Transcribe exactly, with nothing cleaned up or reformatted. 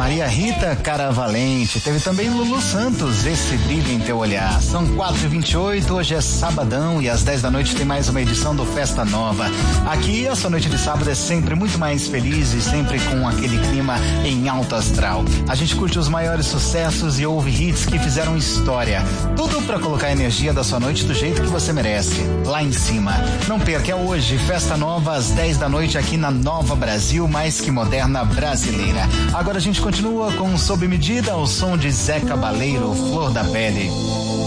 Maria Rita Caravalente, teve também Lulu Santos, Esse Brilho em Teu Olhar. São quatro e vinte e oito, hoje é sabadão e às dez da noite tem mais uma edição do Festa Nova. Aqui a sua noite de sábado é sempre muito mais feliz e sempre com aquele clima em alto astral. A gente curte os maiores sucessos e ouve hits que fizeram história. Tudo pra colocar a energia da sua noite do jeito que você merece, lá em cima. Não perca, é hoje, Festa Nova às dez da noite aqui na Nova Brasil, mais que moderna brasileira. Agora a gente continua com Sob Medida, ao som de Zé Cabaleiro, Flor da Pele.